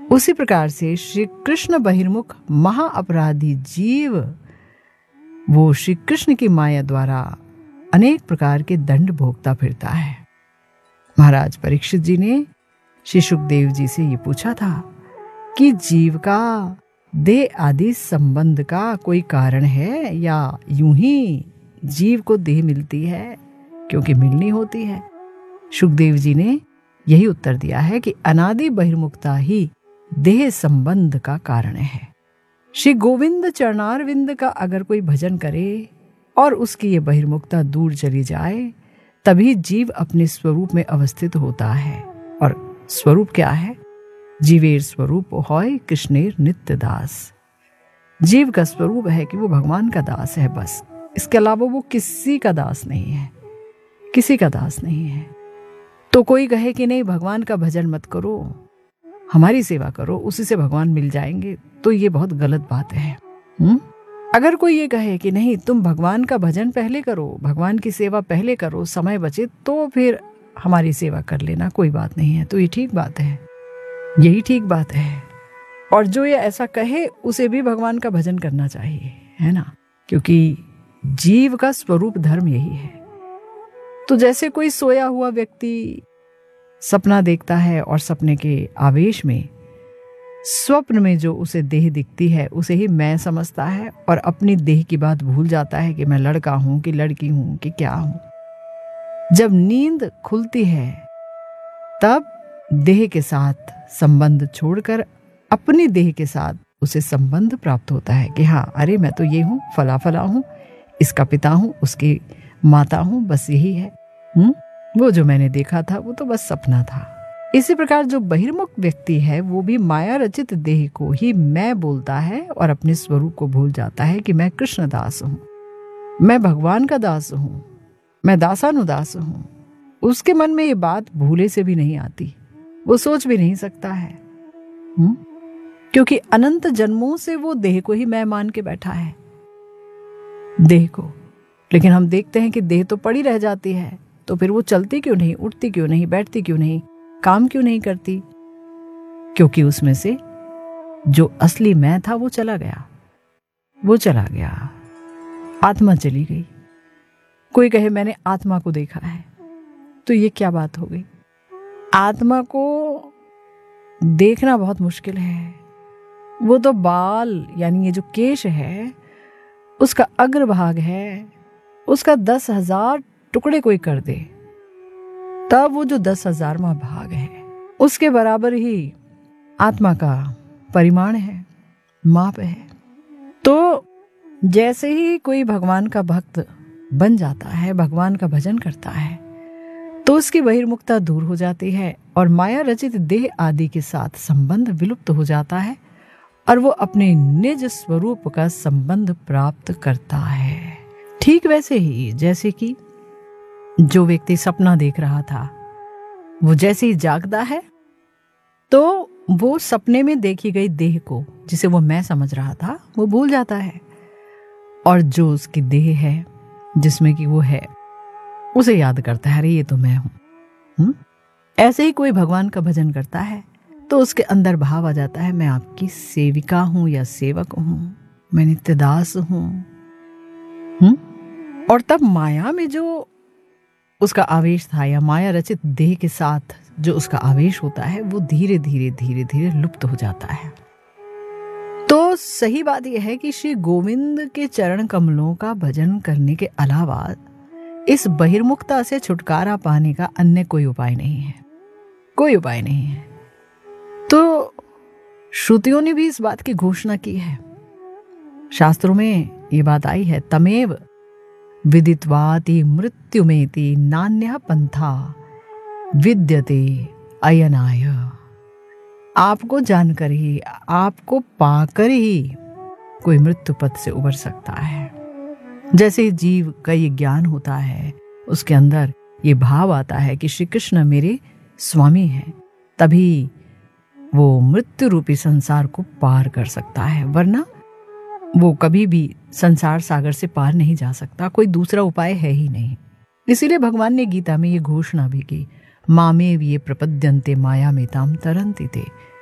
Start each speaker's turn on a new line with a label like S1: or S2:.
S1: उसी प्रकार से श्री कृष्ण बहिर्मुख महाअपराधी जीव वो श्री कृष्ण की माया द्वारा अनेक प्रकार के दंड भोगता फिरता है। महाराज परीक्षित जी ने श्री सुखदेव जी से ये पूछा था कि जीव का देह आदि संबंध का कोई कारण है या यूं ही जीव को देह मिलती है क्योंकि मिलनी होती है। सुखदेव जी ने यही उत्तर दिया है कि अनादि बहिर्मुखता ही देह संबंध का कारण है। श्री गोविंद चरणारविंद का अगर कोई भजन करे और उसकी ये बहिर्मुखता दूर चली जाए तभी जीव अपने स्वरूप में अवस्थित होता है। और स्वरूप क्या है? जीवेर स्वरूप होय कृष्णेर नित्य दास। जीव का स्वरूप है कि वो भगवान का दास है, बस। इसके अलावा वो किसी का दास नहीं है, किसी का दास नहीं है। तो कोई कहे कि नहीं भगवान का भजन मत करो, हमारी सेवा करो, उसी से भगवान मिल जाएंगे, तो ये बहुत गलत बात है। अगर कोई ये कहे कि नहीं तुम भगवान का भजन पहले करो, भगवान की सेवा पहले करो, समय बचे तो फिर हमारी सेवा कर लेना, कोई बात नहीं है, तो ये ठीक बात है, यही ठीक बात है। और जो ये ऐसा कहे उसे भी भगवान का भजन करना चाहिए, है ना, क्योंकि जीव का स्वरूप धर्म यही है। तो जैसे कोई सोया हुआ व्यक्ति सपना देखता है और सपने के आवेश में स्वप्न में जो उसे देह दिखती है उसे ही मैं समझता है और अपनी देह की बात भूल जाता है कि मैं लड़का हूं कि लड़की हूं कि क्या हूं। जब नींद खुलती है तब देह के साथ संबंध छोड़कर अपनी देह के साथ उसे संबंध प्राप्त होता है कि हाँ, अरे मैं तो ये हूं, फला फला हूं, इसका पिता हूं, उसकी माता हूं, बस यही है। वो जो मैंने देखा था वो तो बस सपना था। इसी प्रकार जो बहिर्मुख व्यक्ति है वो भी माया रचित देह को ही मैं बोलता है और अपने स्वरूप को भूल जाता है कि मैं कृष्ण दास हूं, मैं भगवान का दास हूं, मैं दासानुदास हूं। उसके मन में ये बात भूले से भी नहीं आती, वो सोच भी नहीं सकता है, क्योंकि अनंत जन्मों से वो देह को ही मैं मान के बैठा है, देह को। लेकिन हम देखते हैं कि देह तो पड़ी रह जाती है, तो फिर वो चलती क्यों नहीं, उठती क्यों नहीं, बैठती क्यों नहीं, काम क्यों नहीं करती? क्योंकि उसमें से जो असली मैं था वो चला गया, वो चला गया, आत्मा चली गई। कोई कहे मैंने आत्मा को देखा है, तो ये क्या बात हो गई? आत्मा को देखना बहुत मुश्किल है। वो तो बाल यानी ये जो केश है उसका अग्रभाग है, उसका 10,000 टुकड़े कोई कर दे तब वो जो 10,000वां भाग है उसके बराबर ही आत्मा का परिमाण है, माप है। तो जैसे ही कोई भगवान का भक्त बन जाता है, भगवान का भजन करता है, तो उसकी बहिर्मुखता दूर हो जाती है और माया रचित देह आदि के साथ संबंध विलुप्त हो जाता है और वो अपने निज स्वरूप का संबंध प्राप्त करता है। ठीक वैसे ही जैसे कि जो व्यक्ति सपना देख रहा था वो जैसे ही जागता है तो वो सपने में देखी गई देह को, जिसे वो मैं समझ रहा था, वो भूल जाता है और जो उसकी देह है जिसमें कि वो है उसे याद करता है, अरे ये तो मैं हूं। ऐसे ही कोई भगवान का भजन करता है तो उसके अंदर भाव आ जाता है, मैं आपकी सेविका हूं या सेवक हूं, मैं नित्यदास हूं। और तब माया में जो उसका आवेश था या माया रचित देह के साथ जो उसका आवेश होता है वो धीरे धीरे धीरे धीरे लुप्त हो जाता है। तो सही बात यह है कि श्री गोविंद के चरण कमलों का भजन करने के अलावा इस बहिर्मुखता से छुटकारा पाने का अन्य कोई उपाय नहीं है, कोई उपाय नहीं है। तो श्रुतियों ने भी इस बात की घोषणा की है, शास्त्रों में ये बात आई है, तमेव विदित्वाति मृत्युमेति नान्यः पंथा विद्यते अयनाय। आपको जानकर ही, आपको पाकर ही कोई मृत्यु पथ से उबर सकता है। जैसे जीव का ये ज्ञान होता है, उसके अंदर ये भाव आता है कि श्री कृष्ण मेरे स्वामी हैं, तभी वो मृत्यु रूपी संसार को पार कर सकता है, वरना वो कभी भी संसार सागर से पार नहीं जा सकता, कोई दूसरा उपाय है ही नहीं। इसीलिए भगवान ने गीता में ये घोषणा भी की, मामेव ये प्रपद्यन्ते माया में ताम तरन्ति ते।